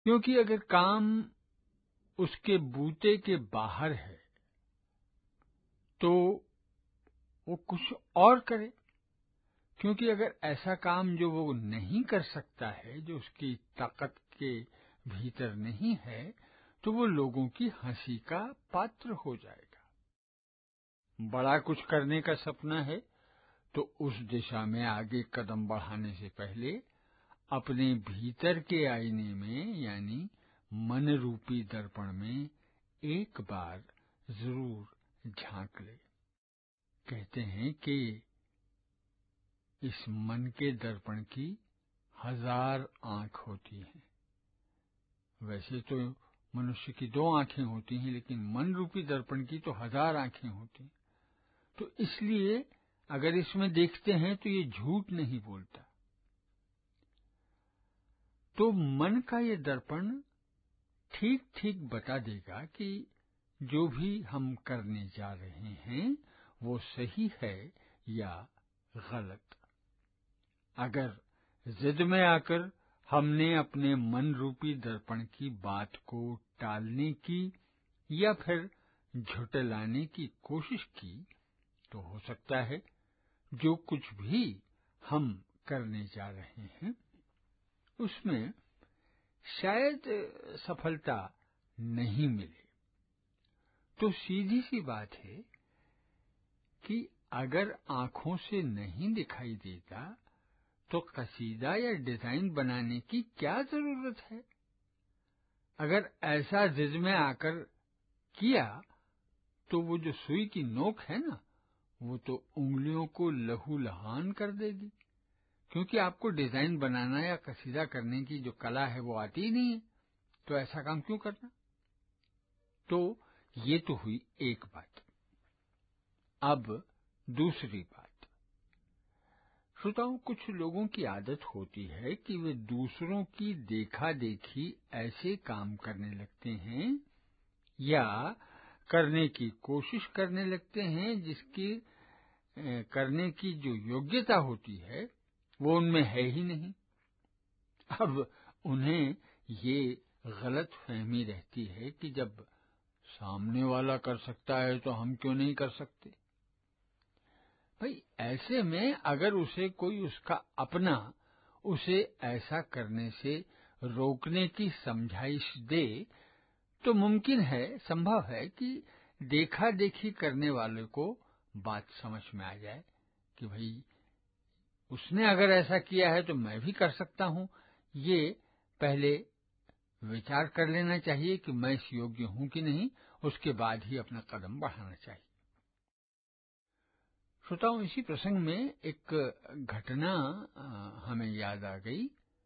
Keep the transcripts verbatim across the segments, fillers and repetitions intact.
क्योंकि अगर काम उसके बूते के बाहर है तो वो कुछ और करे, क्योंकि अगर ऐसा काम जो वो नहीं कर सकता है, जो उसकी ताकत के भीतर नहीं है, तो वो लोगों की हंसी का पात्र हो जाएगा। बड़ा कुछ करने का सपना है तो उस दिशा में आगे कदम बढ़ाने से पहले अपने भीतर के आईने में यानी मन रूपी दर्पण में एक बार जरूर झांक ले। कहते हैं कि इस मन के दर्पण की हजार आंख होती हैं। वैसे तो मनुष्य की दो आंखें होती हैं, लेकिन मन रूपी दर्पण की तो हजार आंखें होती हैं। तो इसलिए अगर इसमें देखते हैं तो ये झूठ नहीं बोलता। तो मन का ये दर्पण ठीक ठीक बता देगा कि जो भी हम करने जा रहे हैं वो सही है या गलत। अगर जिद में आकर हमने अपने मन रूपी दर्पण की बात को टालने की या फिर झुटलाने की कोशिश की, तो हो सकता है जो कुछ भी हम करने जा रहे हैं उसमें शायद सफलता नहीं मिले। तो सीधी सी बात है कि अगर आंखों से नहीं दिखाई देता तो कसीदा या डिजाइन बनाने की क्या जरूरत है। अगर ऐसा जिद में आकर किया तो वो जो सुई की नोक है ना, वो तो उंगलियों को लहूलुहान कर देगी, क्योंकि आपको डिजाइन बनाना या कसीदा करने की जो कला है वो आती ही नहीं है, तो ऐसा काम क्यों करना। तो ये तो हुई एक बात। अब दूसरी बात, श्रोताओं, कुछ लोगों की आदत होती है कि वे दूसरों की देखा देखी ऐसे काम करने लगते हैं या करने की कोशिश करने लगते हैं जिसकी करने की जो योग्यता होती है वो उनमें है ही नहीं। अब उन्हें ये गलत फहमी रहती है कि जब सामने वाला कर सकता है तो हम क्यों नहीं कर सकते। भाई, ऐसे में अगर उसे कोई उसका अपना उसे ऐसा करने से रोकने की समझाइश दे तो मुमकिन है, संभव है कि देखा देखी करने वाले को बात समझ में आ जाए कि भाई उसने अगर ऐसा किया है तो मैं भी कर सकता हूं। ये पहले विचार कर लेना चाहिए कि मैं इस योग्य हूं कि नहीं, उसके बाद ही अपना कदम बढ़ाना चाहिए। श्रोताओं, इसी प्रसंग में एक घटना हमें याद आ गई।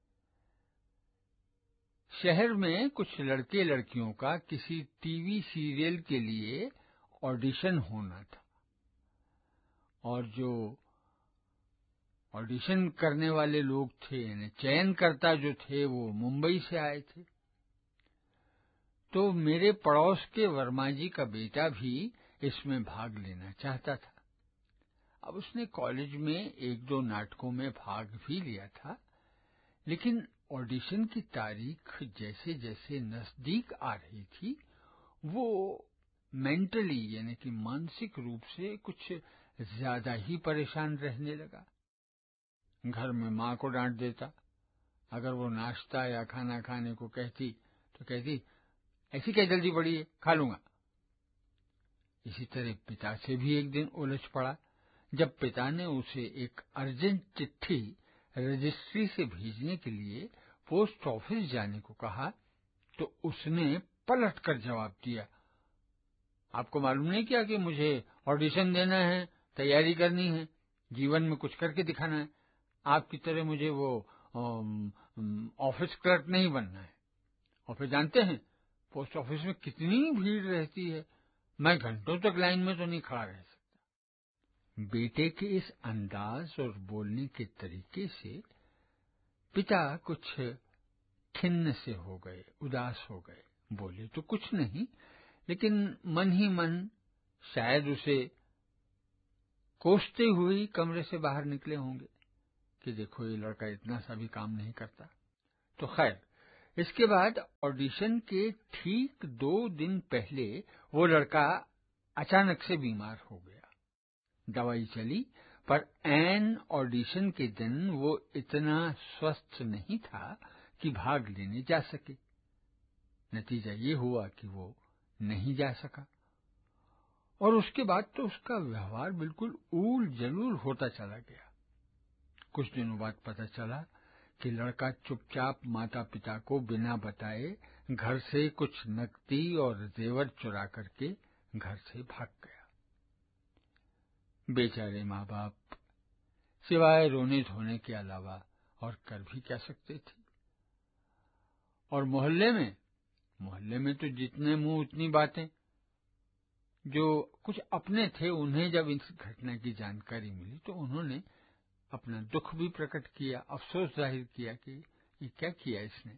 शहर में कुछ लड़के लड़कियों का किसी टीवी सीरियल के लिए ऑडिशन होना था, और जो ऑडिशन करने वाले लोग थे, यानी चयनकर्ता जो थे, वो मुंबई से आए थे। तो मेरे पड़ोस के वर्मा जी का बेटा भी इसमें भाग लेना चाहता था। अब उसने कॉलेज में एक दो नाटकों में भाग भी लिया था, लेकिन ऑडिशन की तारीख जैसे जैसे नजदीक आ रही थी वो मेंटली यानी कि मानसिक रूप से कुछ ज्यादा ही परेशान रहने लगा। घर में माँ को डांट देता, अगर वो नाश्ता या खाना खाने को कहती तो कहती ऐसी क्या जल्दी पड़ी है, खा लूंगा। इसी तरह पिता से भी एक दिन उलझ पड़ा। जब पिता ने उसे एक अर्जेंट चिट्ठी रजिस्ट्री से भेजने के लिए पोस्ट ऑफिस जाने को कहा तो उसने पलट कर जवाब दिया, आपको मालूम नहीं क्या कि मुझे ऑडिशन देना है, तैयारी करनी है, जीवन में कुछ करके दिखाना है। आपकी तरह मुझे वो ऑफिस क्लर्क नहीं बनना है। और फिर जानते हैं पोस्ट ऑफिस में कितनी भीड़ रहती है, मैं घंटों तक लाइन में तो नहीं खड़ा रह सकता। बेटे के इस अंदाज और बोलने के तरीके से पिता कुछ खिन्न से हो गए, उदास हो गए। बोले तो कुछ नहीं, लेकिन मन ही मन शायद उसे कोसते हुए कमरे से बाहर निकले होंगे कि देखो ये लड़का इतना सा भी काम नहीं करता। तो खैर, इसके बाद ऑडिशन के ठीक दो दिन पहले वो लड़का अचानक से बीमार हो गया। दवाई चली, पर ऐन ऑडिशन के दिन वो इतना स्वस्थ नहीं था कि भाग लेने जा सके। नतीजा ये हुआ कि वो नहीं जा सका, और उसके बाद तो उसका व्यवहार बिल्कुल ऊल जलूल होता चला गया। कुछ दिनों बाद पता चला कि लड़का चुपचाप माता पिता को बिना बताए घर से कुछ नकदी और जेवर चुरा करके घर से भाग गया। बेचारे माँ बाप सिवाय रोने धोने के अलावा और कर भी क्या सकते थे। और मोहल्ले में मोहल्ले में तो जितने मुंह उतनी बातें। जो कुछ अपने थे, उन्हें जब इस घटना की जानकारी मिली तो उन्होंने अपना दुख भी प्रकट किया, अफसोस जाहिर किया कि ये क्या किया इसने।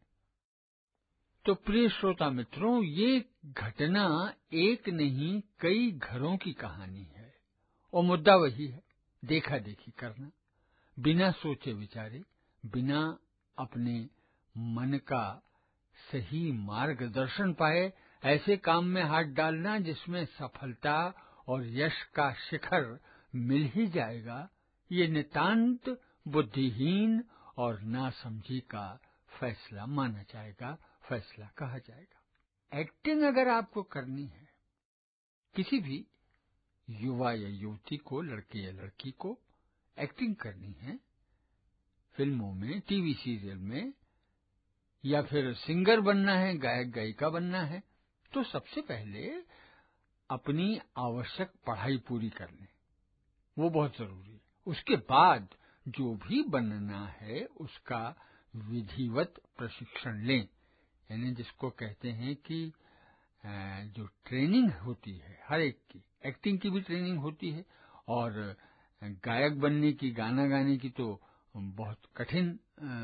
तो प्रिय श्रोता मित्रों, ये घटना एक नहीं कई घरों की कहानी है, और मुद्दा वही है, देखा देखी करना, बिना सोचे विचारे, बिना अपने मन का सही मार्गदर्शन पाए ऐसे काम में हाथ डालना जिसमें सफलता और यश का शिखर मिल ही जाएगा, ये नितांत बुद्धिहीन और नासमझी का फैसला माना जाएगा, फैसला कहा जाएगा। एक्टिंग अगर आपको करनी है, किसी भी युवा या युवती को, लड़के या लड़की को एक्टिंग करनी है, फिल्मों में, टीवी सीरियल में, या फिर सिंगर बनना है, गायक गायिका बनना है, तो सबसे पहले अपनी आवश्यक पढ़ाई पूरी कर लें, वो बहुत जरूरी है। उसके बाद जो भी बनना है उसका विधिवत प्रशिक्षण लें, यानी जिसको कहते हैं कि जो ट्रेनिंग होती है हर एक की, एक्टिंग की भी ट्रेनिंग होती है, और गायक बनने की, गाना गाने की तो बहुत कठिन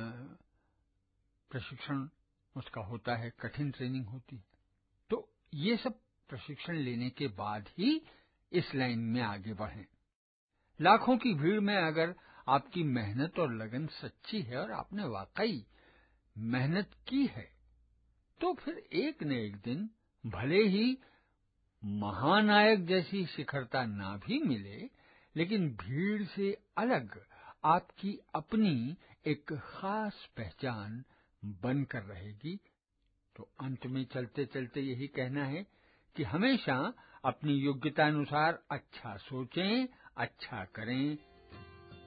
प्रशिक्षण उसका होता है, कठिन ट्रेनिंग होती है। तो ये सब प्रशिक्षण लेने के बाद ही इस लाइन में आगे बढ़ें। लाखों की भीड़ में अगर आपकी मेहनत और लगन सच्ची है और आपने वाकई मेहनत की है, तो फिर एक न एक दिन भले ही महानायक जैसी शिखरता ना भी मिले, लेकिन भीड़ से अलग आपकी अपनी एक खास पहचान बनकर रहेगी। तो अंत में चलते चलते यही कहना है कि हमेशा अपनी योग्यता अनुसार अच्छा सोचें, अच्छा करें,